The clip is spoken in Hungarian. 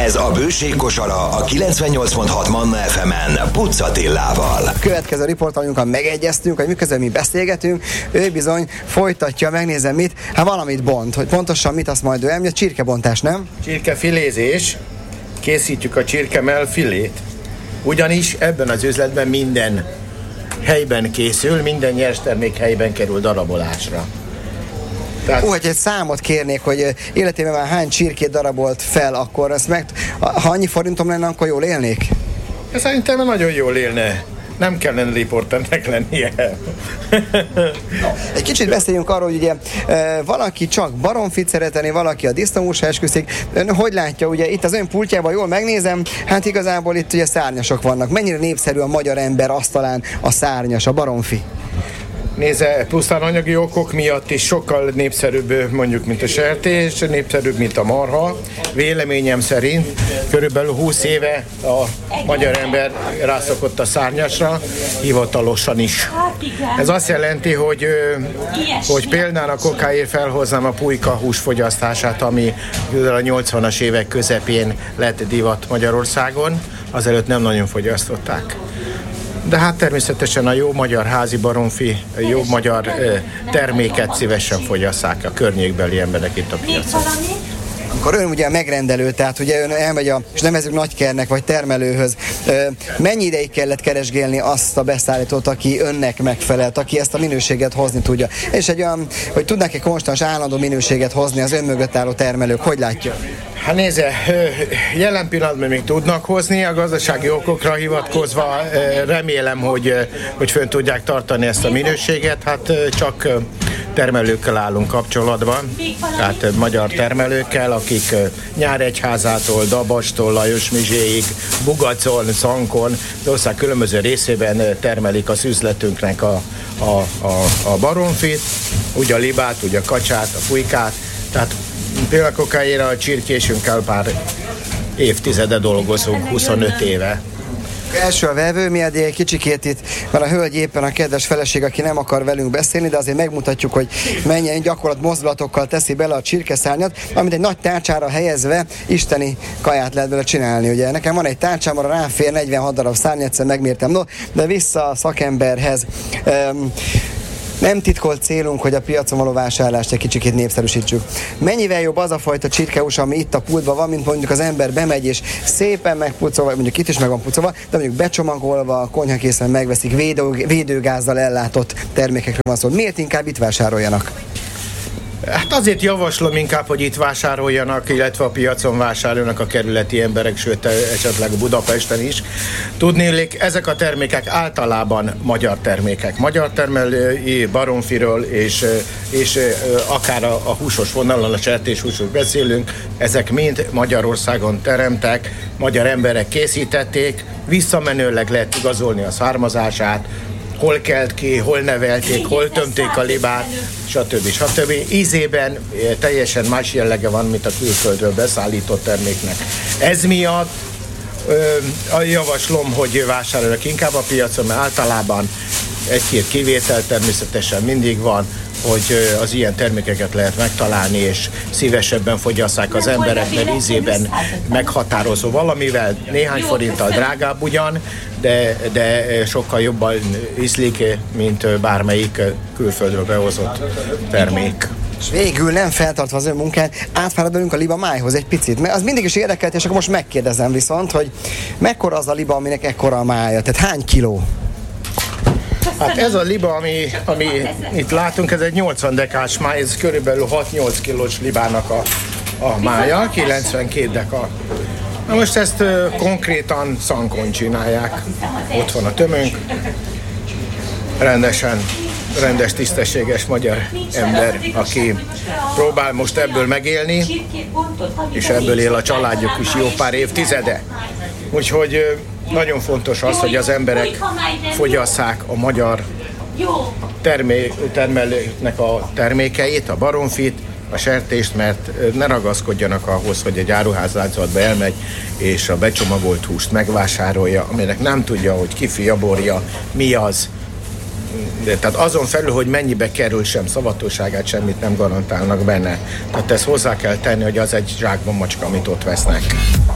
Ez a Bőség kosara a 98.6 Manna FM-en Pucz Attillával. Következő riportalunkkal megegyeztünk, hogy miközben mi beszélgetünk, ő bizony folytatja, megnézem mit, hát valamit bont, hogy pontosan mit, azt majd ő elmondja, csirkebontás, nem? Csirkefilézés, készítjük a csirkemell filét. Ugyanis ebben az üzletben minden helyben készül, minden nyers termék helyben kerül darabolásra. Tehát... hogy egy számot kérnék, hogy életében már hány csirkét darabolt fel, akkor ezt ha annyi forintom lenne, akkor jól élnék? Szerintem nagyon jól élne. Nem kellene riporternek lennie. Egy kicsit beszéljünk arról, hogy ugye valaki csak baromfit szereteni, valaki a disznóhúsra esküszik. Ön hogy látja, ugye itt az ön pultjában jól megnézem, hát igazából itt ugye szárnyasok vannak. Mennyire népszerű a magyar ember asztalán a szárnyas, a baromfi? Nézze, pusztán anyagi okok miatt is sokkal népszerűbb mondjuk, mint a sertés, népszerűbb, mint a marha. Véleményem szerint körülbelül 20 éve a magyar ember rászokott a szárnyasra, hivatalosan is. Ez azt jelenti, hogy például a kokáért felhoznám a pulyka húsfogyasztását, ami a 80-as évek közepén lett divat Magyarországon, azelőtt nem nagyon fogyasztották. De hát természetesen a jó magyar házi baromfi, jó magyar terméket szívesen fogyasszák a környékbeli emberek itt a piacon. Akkor ön ugye a megrendelő, tehát ugye ön elmegy és nevezzük nagykernek vagy termelőhöz. Mennyi ideig kellett keresgélni azt a beszállítót, aki önnek megfelelt, aki ezt a minőséget hozni tudja? És egy olyan, hogy tudnak-e konstans állandó minőséget hozni az ön mögött álló termelők, hogy látja? Hát nézze, jelen pillanatban még tudnak hozni, a gazdasági okokra hivatkozva remélem, hogy fönn tudják tartani ezt a minőséget, hát csak termelőkkel állunk kapcsolatban, tehát magyar termelőkkel, akik Nyíregyházától, Dabastól, Lajos-Mizséig, Bugacon, Szankon, az ország különböző részében termelik az üzletünknek a baromfit, úgy a libát, úgy a kacsát, a pulykát, tehát például kokáért a csirkésünkkel pár évtizede dolgozunk, 25 éve. Első a vevő, mi egy kicsikét itt van a hölgy, éppen a kedves feleség, aki nem akar velünk beszélni, de azért megmutatjuk, hogy mennyien mozdulatokkal teszi bele a csirkeszárnyat, amit egy nagy tárcsára helyezve isteni kaját lehet bele csinálni. Ugye nekem van egy tárcsám, arra ráfér 46 darab szárny, egyszer megmértem, no, de vissza a szakemberhez. Nem titkolt célunk, hogy a piacon való vásárlást egy kicsikét népszerűsítsük. Mennyivel jobb az a fajta csirkehús, ami itt a pultban van, mint mondjuk az ember bemegy és szépen megpucolva, mondjuk itt is meg van pucolva, de mondjuk becsomagolva, konyhakészen megveszik, védőgázzal ellátott termékekről van szó. Miért inkább itt vásároljanak? Hát azért javaslom inkább, hogy itt vásároljanak, illetve a piacon vásároljanak a kerületi emberek, sőt esetleg Budapesten is. Tudnélik, ezek a termékek általában magyar termékek. Magyar termelői baromfiről és akár a húsos vonalon, a sertéshúsról beszélünk, ezek mind Magyarországon teremtek, magyar emberek készítették, visszamenőleg lehet igazolni a származását, hol kelt ki, hol nevelték, hol tömték a libát, stb. Ízében teljesen más jellege van, mint a külföldről beszállított terméknek. Ez miatt javaslom, hogy vásároljanak inkább a piacon, mert általában egy-két kivétel természetesen mindig van, hogy az ilyen termékeket lehet megtalálni, és szívesebben fogyasszák az emberek, mert ízében meghatározó valamivel, néhány forinttal drágább ugyan, de sokkal jobban ízlik, mint bármelyik külföldről behozott termék. És végül nem feltartva az ön munkát, átfáradunk a liba májhoz egy picit, mert az mindig is érdekelt, és akkor most megkérdezem viszont, hogy mekkora az a liba, aminek ekkora a mája, tehát hány kiló? Hát ez a liba, ami itt látunk, ez egy 80 dekás máj, ez körülbelül 6-8 kilós libának a mája, 92 deka. Na most ezt konkrétan Szankon csinálják. Ott van a tömünk. Rendes, tisztességes magyar ember, aki próbál most ebből megélni, és ebből él a családjuk is jó pár évtizede. Úgyhogy nagyon fontos az, hogy az emberek fogyasszák a magyar termelőnek a termékeit, a baromfit, a sertést, mert ne ragaszkodjanak ahhoz, hogy egy áruházláncba elmegy, és a becsomagolt húst megvásárolja, aminek nem tudja, hogy ki fiaborja, mi az. De, tehát azon felül, hogy mennyibe kerül, sem szavatosságát, semmit nem garantálnak benne. Tehát ezt hozzá kell tenni, hogy az egy zsákban macska, amit ott vesznek.